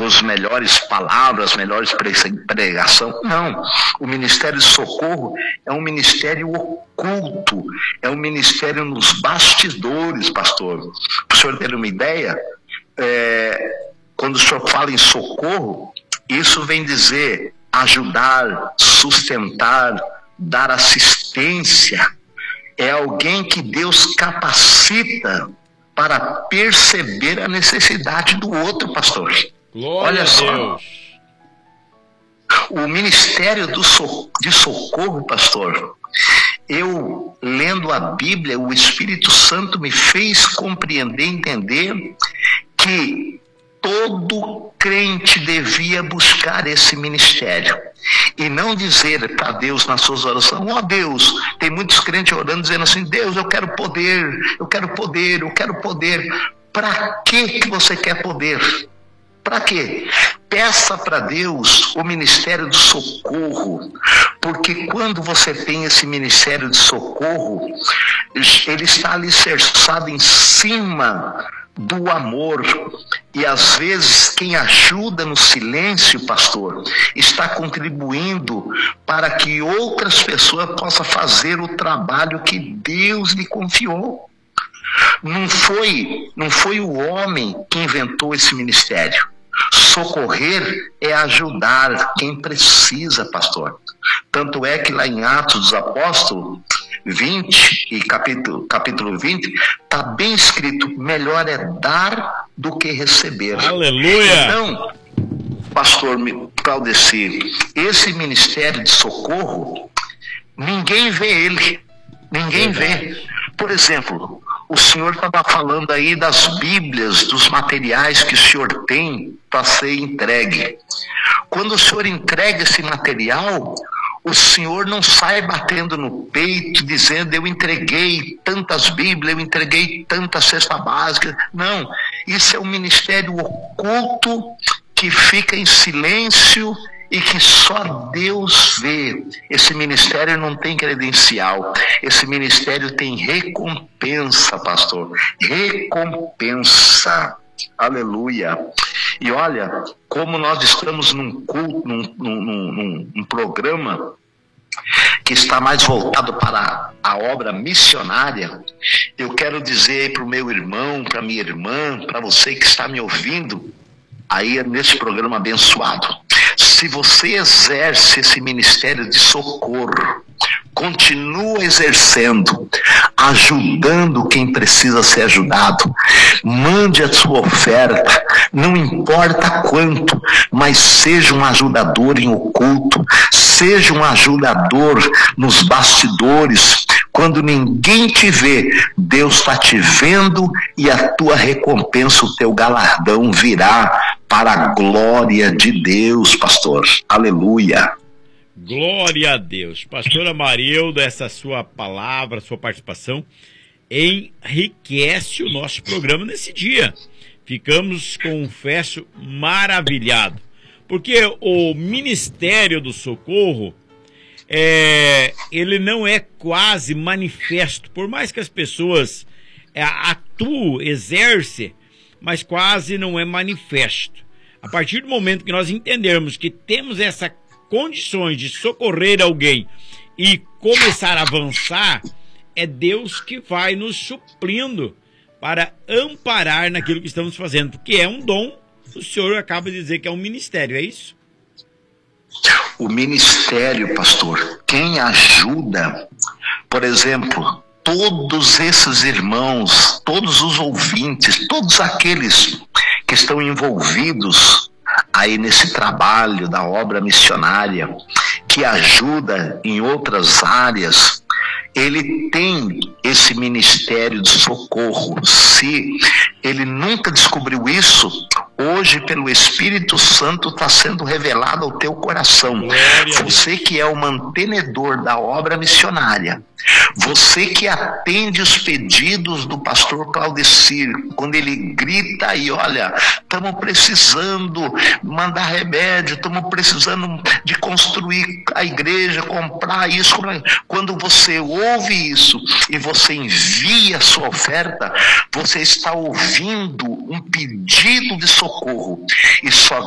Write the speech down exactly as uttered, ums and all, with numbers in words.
os melhores palavras, as melhores pregação. Não, o Ministério de Socorro é um ministério oculto, é um ministério nos bastidores, pastor. Para o senhor ter uma ideia, é, quando o senhor fala em socorro, isso vem dizer ajudar, sustentar, dar assistência. É alguém que Deus capacita para perceber a necessidade do outro, pastor. Glória Olha só, a Deus. O Ministério do so- de Socorro, pastor, eu lendo a Bíblia, o Espírito Santo me fez compreender, entender que todo crente devia buscar esse ministério. E não dizer para Deus nas suas orações, ó Deus, tem muitos crentes orando dizendo assim, Deus, eu quero poder, eu quero poder, eu quero poder. Para que que você quer poder? Para quê? Peça para Deus o ministério do socorro, porque quando você tem esse ministério de socorro, ele está alicerçado em cima do amor, e às vezes quem ajuda no silêncio, pastor, está contribuindo para que outras pessoas possam fazer o trabalho que Deus lhe confiou. Não foi, não foi o homem que inventou esse ministério. Socorrer é ajudar quem precisa, pastor. Tanto é que lá em Atos dos Apóstolos vinte e capítulo, capítulo vinte, está bem escrito, melhor é dar do que receber. Aleluia! Então, pastor Claudeci, esse ministério de socorro, ninguém vê ele, ninguém vê. Por exemplo, o senhor estava falando aí das bíblias, dos materiais que o senhor tem para ser entregue. Quando o senhor entrega esse material, o senhor não sai batendo no peito, dizendo, eu entreguei tantas bíblias, eu entreguei tanta cesta básica. Não, isso é um ministério oculto que fica em silêncio e que só Deus vê. Esse ministério não tem credencial, esse ministério tem recompensa, pastor, recompensa. Aleluia. E olha, como nós estamos num culto, num, num, num, num programa que está mais voltado para a obra missionária, eu quero dizer para o meu irmão, para minha irmã, para você que está me ouvindo, aí nesse programa abençoado, se você exerce esse ministério de socorro, continua exercendo, ajudando quem precisa ser ajudado, mande a sua oferta, não importa quanto, mas seja um ajudador em oculto, seja um ajudador nos bastidores. Quando ninguém te vê, Deus está te vendo e a tua recompensa, o teu galardão virá para a glória de Deus, pastor. Aleluia. Glória a Deus. Pastora Marilda, essa sua palavra, sua participação enriquece o nosso programa nesse dia. Ficamos, confesso, maravilhados. Porque o Ministério do Socorro, é, ele não é quase manifesto. Por mais que as pessoas é, atuem, exercem, mas quase não é manifesto. A partir do momento que nós entendermos que temos essa condições de socorrer alguém e começar a avançar, é Deus que vai nos suprindo para amparar naquilo que estamos fazendo, porque é um dom. O senhor acaba de dizer que é um ministério, é isso? O ministério, pastor, quem ajuda, por exemplo, todos esses irmãos, todos os ouvintes, todos aqueles que estão envolvidos aí nesse trabalho da obra missionária, que ajuda em outras áreas, ele tem esse ministério de socorro. Se ele nunca descobriu isso, hoje pelo Espírito Santo está sendo revelado ao teu coração. Você que é o mantenedor da obra missionária, você que atende os pedidos do pastor Claudecir, quando ele grita aí, olha, estamos precisando mandar remédio, estamos precisando de construir a igreja, comprar isso, comprar... quando você ouve isso e você envia a sua oferta, você está ouvindo um pedido de socorro, e só